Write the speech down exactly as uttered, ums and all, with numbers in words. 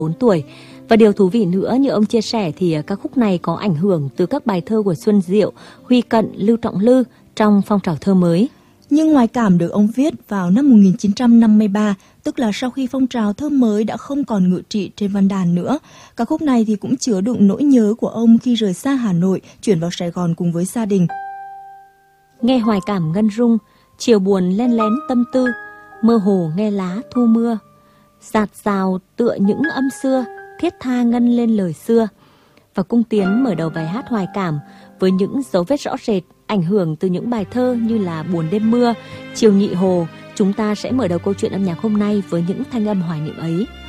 bốn tuổi. Và điều thú vị nữa, như ông chia sẻ thì ca khúc này có ảnh hưởng từ các bài thơ của Xuân Diệu, Huy Cận, Lưu Trọng Lư trong phong trào thơ mới. Nhưng Hoài Cảm được ông viết vào năm một nghìn chín trăm năm mươi ba, tức là sau khi phong trào thơ mới đã không còn ngự trị trên văn đàn nữa. Ca khúc này thì cũng chứa đựng nỗi nhớ của ông khi rời xa Hà Nội, chuyển vào Sài Gòn cùng với gia đình. Nghe Hoài Cảm ngân rung, chiều buồn len lén tâm tư, mơ hồ nghe lá thu mưa. Dạt dào tựa những âm xưa, thiết tha ngân lên lời xưa. Và Cung Tiến mở đầu bài hát Hoài Cảm với những dấu vết rõ rệt, ảnh hưởng từ những bài thơ như là Buồn đêm mưa, Chiều nhị hồ. Chúng ta sẽ mở đầu câu chuyện âm nhạc hôm nay với những thanh âm hoài niệm ấy.